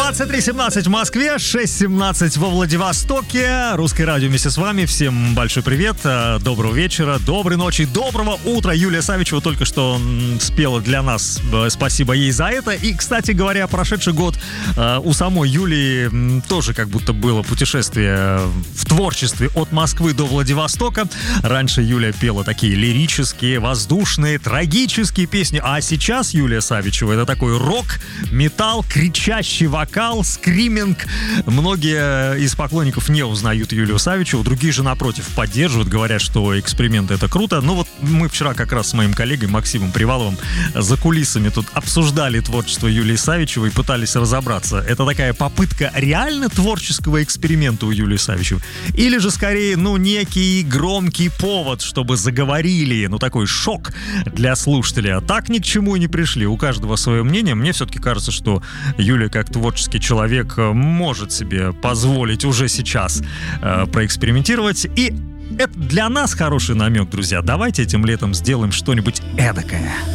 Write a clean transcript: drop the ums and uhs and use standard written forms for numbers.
23:17 в Москве, 6:17 во Владивостоке. Русское радио вместе с вами. Всем большой привет, доброго вечера, доброй ночи, доброго утра. Юлия Савичева только что спела для нас. Спасибо ей за это. И, кстати говоря, прошедший год у самой Юлии тоже как будто было путешествие в творчестве от Москвы до Владивостока. Раньше Юлия пела такие лирические, воздушные, трагические песни. А сейчас Юлия Савичева — это такой рок, металл, кричащий вокал, скриминг. Многие из поклонников не узнают Юлию Савичеву, другие же, напротив, поддерживают, говорят, что эксперимент — это круто. Ну вот мы вчера как раз с моим коллегой Максимом Приваловым за кулисами тут обсуждали творчество Юлии Савичевой и пытались разобраться. Это такая попытка реально творческого эксперимента у Юлии Савичевой? Или же скорее, некий громкий повод, чтобы заговорили, такой шок для слушателя. Так ни к чему и не пришли. У каждого свое мнение. Мне все-таки кажется, что Юлия, как творческий человек, может себе позволить уже сейчас проэкспериментировать. И это для нас хороший намек, друзья. Давайте этим летом сделаем что-нибудь эдакое.